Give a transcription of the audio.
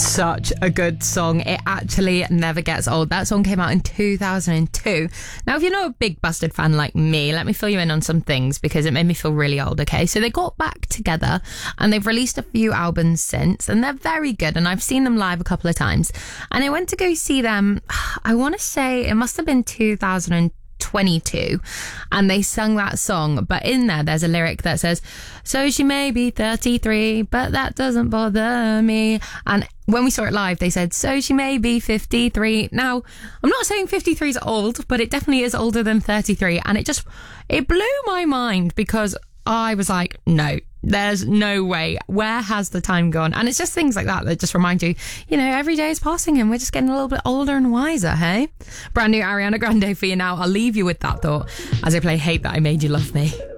Such a good song. It actually never gets old. That song came out in 2002. Now, if you're not a big Busted fan like me, let me fill you in on some things because it made me feel really old, okay? So they got back together and they've released a few albums since, and they're very good, and I've seen them live a couple of times. And I went to go see them, I want to say it must have been 2022, and they sung that song, but in there's a lyric that says, so she may be 33 but that doesn't bother me. And when we saw it live, they said, so she may be 53. Now, I'm not saying 53 is old, but it definitely is older than 33, and it blew my mind because I was like, no, there's no way. Where has the time gone? And it's just things like that just remind you, every day is passing and we're just getting a little bit older and wiser, hey? Brand new Ariana Grande for you now. I'll leave you with that thought as I play Hate That I Made You Love Me.